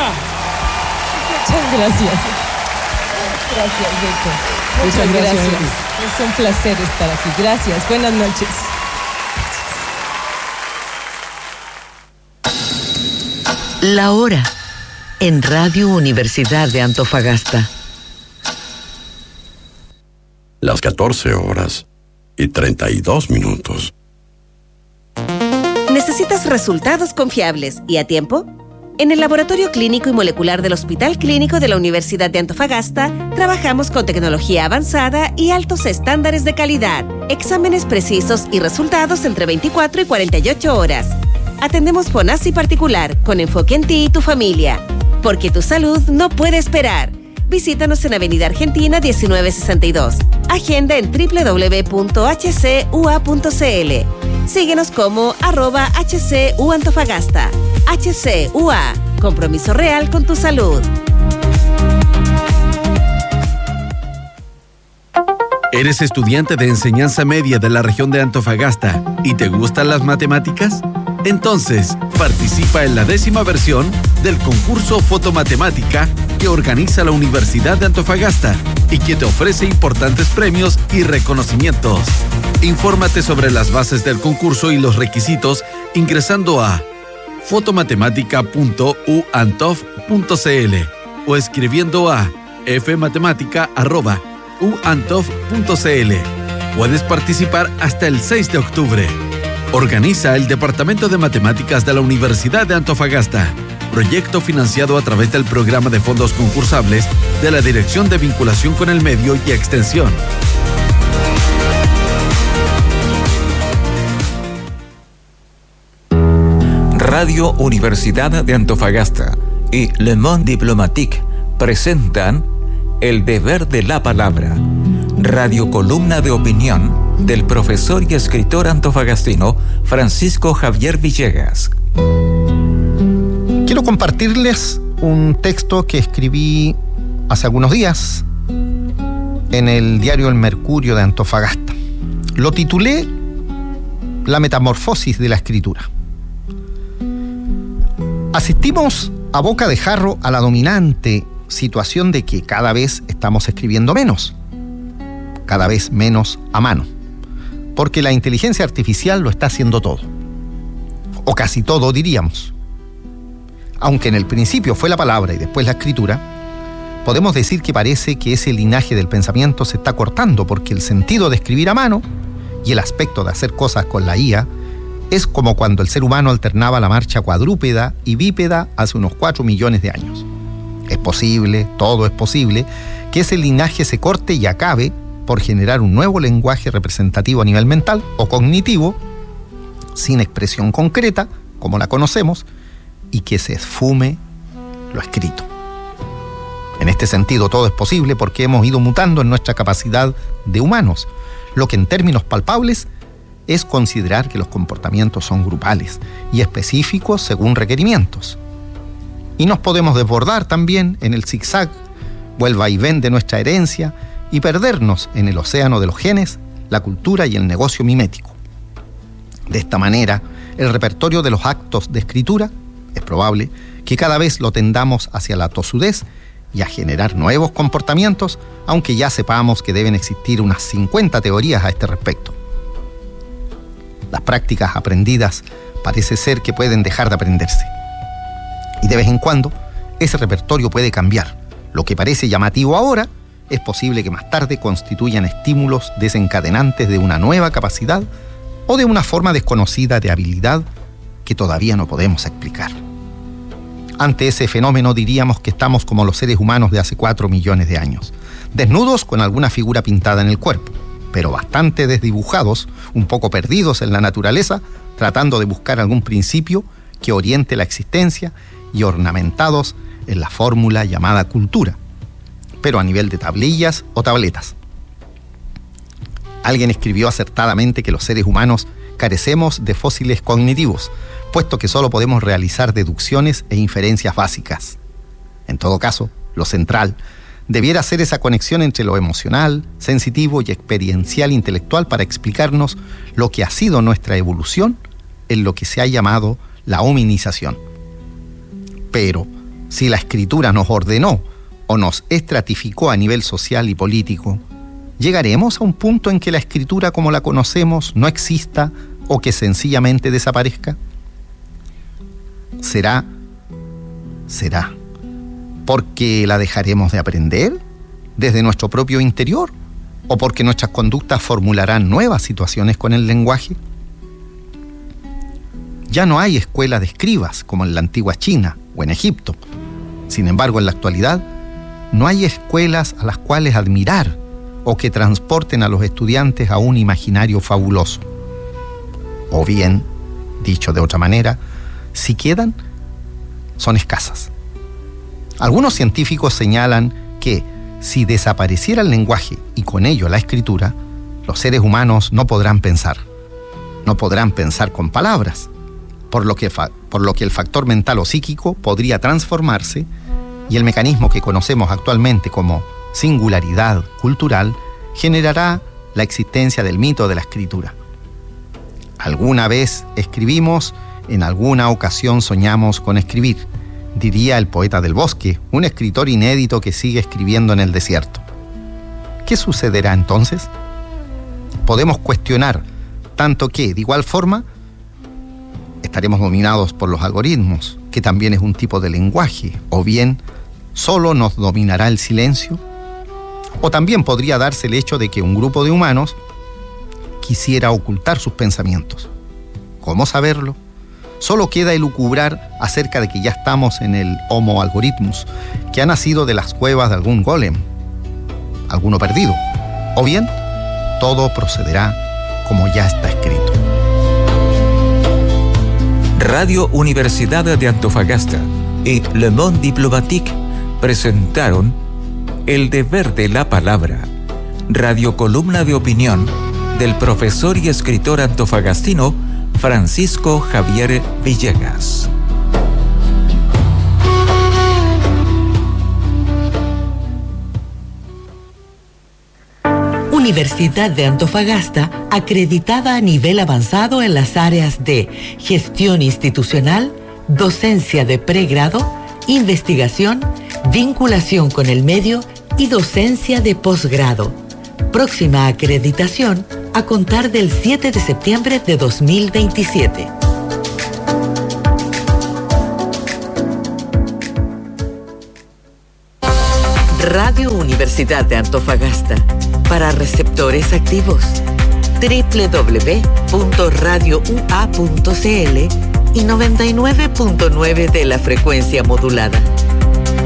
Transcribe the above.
Muchas gracias. Gracias, Beto. Muchas gracias. Es un placer estar aquí. Gracias. Buenas noches. La hora en Radio Universidad de Antofagasta. Las 14:32. ¿Necesitas resultados confiables y a tiempo? En el Laboratorio Clínico y Molecular del Hospital Clínico de la Universidad de Antofagasta trabajamos con tecnología avanzada y altos estándares de calidad, exámenes precisos y resultados entre 24 y 48 horas. Atendemos FONASI particular con enfoque en ti y tu familia, porque tu salud no puede esperar. Visítanos en Avenida Argentina 1962. Agenda en www.hcua.cl. Síguenos como @HCUAntofagasta. HCUA, compromiso real con tu salud. ¿Eres estudiante de enseñanza media de la región de Antofagasta y te gustan las matemáticas? Entonces, participa en la 10ª versión del concurso Fotomatemática que organiza la Universidad de Antofagasta y que te ofrece importantes premios y reconocimientos. Infórmate sobre las bases del concurso y los requisitos ingresando a fotomatematica.uantof.cl o escribiendo a fmatemática@uantof.cl. Puedes participar hasta el 6 de octubre. Organiza el Departamento de Matemáticas de la Universidad de Antofagasta. Proyecto financiado a través del Programa de Fondos Concursables de la Dirección de Vinculación con el Medio y Extensión. Radio Universidad de Antofagasta y Le Monde Diplomatique presentan El Deber de la Palabra, radiocolumna de opinión del profesor y escritor antofagastino Francisco Javier Villegas. Quiero compartirles un texto que escribí hace algunos días en el diario El Mercurio de Antofagasta. Lo titulé La metamorfosis de la escritura. Asistimos a boca de jarro a la dominante situación de que cada vez estamos escribiendo menos, cada vez menos a mano, porque la inteligencia artificial lo está haciendo todo, o casi todo diríamos. Aunque en el principio fue la palabra y después la escritura, podemos decir que parece que ese linaje del pensamiento se está cortando, porque el sentido de escribir a mano y el aspecto de hacer cosas con la IA es como cuando el ser humano alternaba la marcha cuadrúpeda y bípeda hace unos 4 millones de años. Es posible, todo es posible, que ese linaje se corte y acabe por generar un nuevo lenguaje representativo a nivel mental o cognitivo, sin expresión concreta, como la conocemos, y que se esfume lo escrito. En este sentido, todo es posible porque hemos ido mutando en nuestra capacidad de humanos, lo que en términos palpables es considerar que los comportamientos son grupales y específicos según requerimientos. Y nos podemos desbordar también en el zigzag o el vaivén de nuestra herencia y perdernos en el océano de los genes, la cultura y el negocio mimético. De esta manera, el repertorio de los actos de escritura es probable que cada vez lo tendamos hacia la tosudez y a generar nuevos comportamientos, aunque ya sepamos que deben existir unas 50 teorías a este respecto. Las prácticas aprendidas parece ser que pueden dejar de aprenderse. Y de vez en cuando, ese repertorio puede cambiar. Lo que parece llamativo ahora, es posible que más tarde constituyan estímulos desencadenantes de una nueva capacidad o de una forma desconocida de habilidad que todavía no podemos explicar. Ante ese fenómeno diríamos que estamos como los seres humanos de hace 4 millones de años, desnudos con alguna figura pintada en el cuerpo, pero bastante desdibujados, un poco perdidos en la naturaleza, tratando de buscar algún principio que oriente la existencia y ornamentados en la fórmula llamada cultura, pero a nivel de tablillas o tabletas. Alguien escribió acertadamente que los seres humanos carecemos de fósiles cognitivos, puesto que solo podemos realizar deducciones e inferencias básicas. En todo caso, lo central debiera ser esa conexión entre lo emocional, sensitivo y experiencial intelectual para explicarnos lo que ha sido nuestra evolución en lo que se ha llamado la hominización. Pero, si la escritura nos ordenó o nos estratificó a nivel social y político, ¿llegaremos a un punto en que la escritura como la conocemos no exista o que sencillamente desaparezca? ¿Será porque la dejaremos de aprender desde nuestro propio interior o porque nuestras conductas formularán nuevas situaciones con el lenguaje? Ya no hay escuela de escribas como en la antigua China o en Egipto. Sin embargo, en la actualidad, no hay escuelas a las cuales admirar o que transporten a los estudiantes a un imaginario fabuloso. O bien, dicho de otra manera, si quedan, son escasas. Algunos científicos señalan que si desapareciera el lenguaje y con ello la escritura, los seres humanos no podrán pensar. No podrán pensar con palabras, por lo que el factor mental o psíquico podría transformarse y el mecanismo que conocemos actualmente como singularidad cultural generará la existencia del mito de la escritura. Alguna vez escribimos, en alguna ocasión soñamos con escribir, diría el poeta del bosque, un escritor inédito que sigue escribiendo en el desierto. ¿Qué sucederá entonces? Podemos cuestionar tanto que, de igual forma, estaremos dominados por los algoritmos, que también es un tipo de lenguaje, o bien solo nos dominará el silencio, o también podría darse el hecho de que un grupo de humanos quisiera ocultar sus pensamientos. ¿Cómo saberlo? Solo queda elucubrar acerca de que ya estamos en el Homo algorithmus, que ha nacido de las cuevas de algún golem, alguno perdido, o bien todo procederá como ya está escrito. Radio Universidad de Antofagasta y Le Monde Diplomatique presentaron El deber de la palabra, radiocolumna de opinión del profesor y escritor antofagastino Francisco Javier Villegas. Universidad de Antofagasta, acreditada a nivel avanzado en las áreas de gestión institucional, docencia de pregrado, investigación, vinculación con el medio y docencia de posgrado. Próxima acreditación a contar del 7 de septiembre de 2027. Radio Universidad de Antofagasta, para receptores activos. www.radioua.cl y 99.9 de la frecuencia modulada.